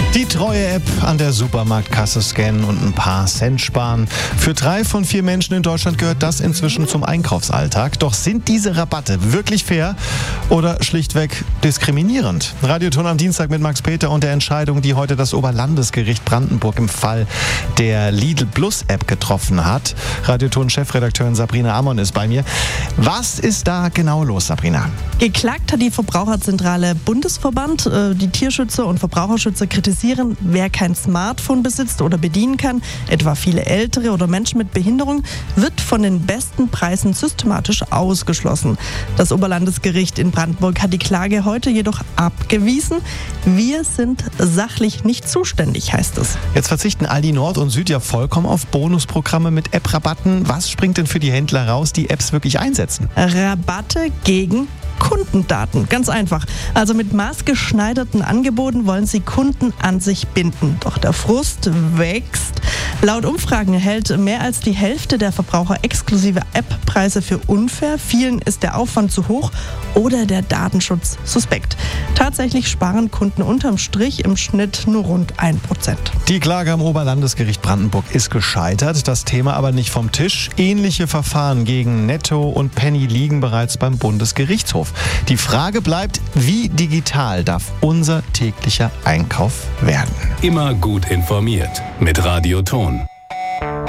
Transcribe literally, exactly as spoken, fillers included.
Die Treue-App an der Supermarktkasse scannen und ein paar Cent sparen. Für drei von vier Menschen in Deutschland gehört das inzwischen zum Einkaufsalltag. Doch sind diese Rabatte wirklich fair oder schlichtweg diskriminierend? Radioton am Dienstag mit Max Peter und der Entscheidung, die heute das Oberlandesgericht Brandenburg im Fall der Lidl Plus App getroffen hat. Radioton-Chefredakteurin Sabrina Amon ist bei mir. Was ist da genau los, Sabrina? Geklagt hat die Verbraucherzentrale Bundesverband. Die Tierschützer und Verbraucherschützer kritisieren, wer kein Smartphone besitzt oder bedienen kann, etwa viele Ältere oder Menschen mit Behinderung, wird von den besten Preisen systematisch ausgeschlossen. Das Oberlandesgericht in Brandenburg hat die Klage heute jedoch abgewiesen. Wir sind sachlich nicht zuständig, heißt es. Jetzt verzichten Aldi Nord und Süd ja vollkommen auf Bonusprogramme mit App-Rabatten. Was springt denn für die Händler raus, die Apps wirklich einsetzen? Rabatte gegen Kundendaten. Ganz einfach. Also mit maßgeschneiderten Angeboten wollen sie Kunden an sich binden. Doch der Frust wächst. Laut Umfragen hält mehr als die Hälfte der Verbraucher exklusive App-Preise für unfair. Vielen ist der Aufwand zu hoch oder der Datenschutz suspekt. Tatsächlich sparen Kunden unterm Strich im Schnitt nur rund ein Prozent. Die Klage am Oberlandesgericht Brandenburg ist gescheitert, das Thema aber nicht vom Tisch. Ähnliche Verfahren gegen Netto und Penny liegen bereits beim Bundesgerichtshof. Die Frage bleibt, wie digital darf unser täglicher Einkauf werden? Immer gut informiert mit Radioton.